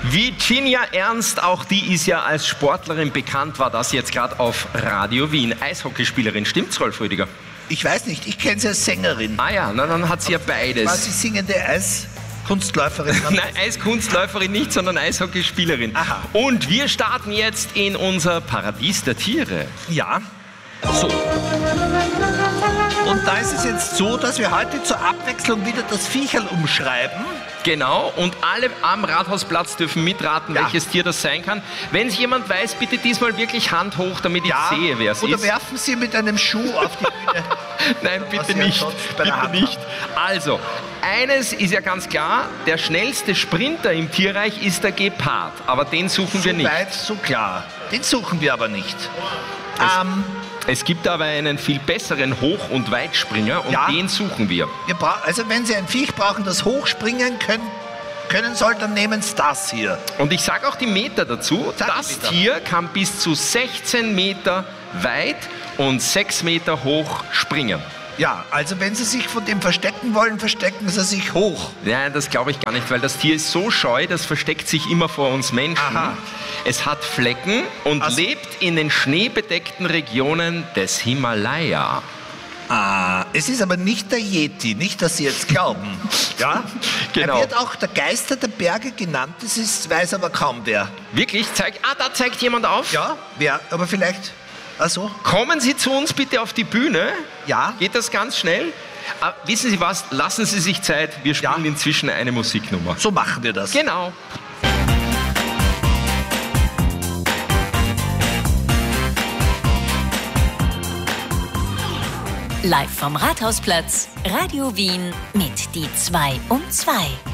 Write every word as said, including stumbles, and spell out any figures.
Virginia Ernst, auch die ist ja als Sportlerin bekannt, war das jetzt gerade auf Radio Wien. Eishockeyspielerin, stimmt's, Rolf Rüdiger? Ich weiß nicht, ich kenne sie als Sängerin. Ah ja, na, dann hat sie ja beides. War sie singende Eiskunstläuferin? Nein, Eiskunstläuferin nicht, sondern Eishockeyspielerin. Aha. Und wir starten jetzt in unser Paradies der Tiere. Ja. So. Und da ist es jetzt so, dass wir heute zur Abwechslung wieder das Viecherl umschreiben. Genau, und alle am Rathausplatz dürfen mitraten, Ja. welches Tier das sein kann. Wenn es jemand weiß, bitte diesmal wirklich Hand hoch, damit ich sehe, wer es Oder ist. werfen Sie mit einem Schuh auf die Bühne. Nein, Was bitte Sie nicht. ansonsten bei der Bitte Hand nicht. Also, eines ist ja ganz klar, der schnellste Sprinter im Tierreich ist der Gepard, aber den suchen wir So nicht. weit, so klar. Den suchen wir aber nicht. Ähm, Es gibt aber einen viel besseren Hoch- und Weitspringer und Ja. den suchen wir. wir bra- also wenn Sie ein Viech brauchen, das hochspringen können, können soll, dann nehmen Sie das hier. Und ich sage auch die Meter dazu. Sag die Das Meter. Tier kann bis zu sechzehn Meter weit und sechs Meter hoch springen. Ja, also wenn Sie sich von dem verstecken wollen, verstecken Sie sich hoch. Nein, das glaube ich gar nicht, weil das Tier ist so scheu, das versteckt sich immer vor uns Menschen. Aha. Es hat Flecken und Also- lebt in den schneebedeckten Regionen des Himalaya. Ah, es ist aber nicht der Yeti, nicht, dass Sie jetzt glauben. Ja? Genau. Er wird auch der Geister der Berge genannt, das ist, weiß aber kaum wer. Wirklich? Zeig, ah, da zeigt jemand auf. Ja, wer, aber vielleicht, also, Kommen Sie zu uns bitte auf die Bühne. ja, Geht das ganz schnell? Ah, wissen Sie was? Lassen Sie sich Zeit. Wir spielen Ja. inzwischen eine Musiknummer. so machen wir das. Genau. Live vom Rathausplatz, Radio Wien mit die zwei um zwei.